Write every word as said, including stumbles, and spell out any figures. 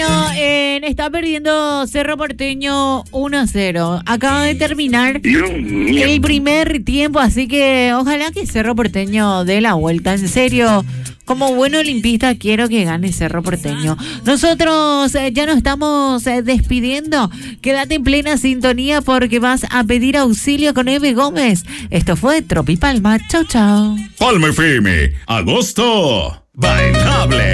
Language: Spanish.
Bueno, eh, está perdiendo Cerro Porteño uno a cero. Acaba de terminar el primer tiempo, así que ojalá que Cerro Porteño dé la vuelta. En serio, como buen olimpista quiero que gane Cerro Porteño. Nosotros eh, ya nos estamos eh, despidiendo. Quédate en plena sintonía porque vas a pedir auxilio con Eve Gómez. Esto fue Tropipalma. Chau, chau. Palma F M, agosto, bailable.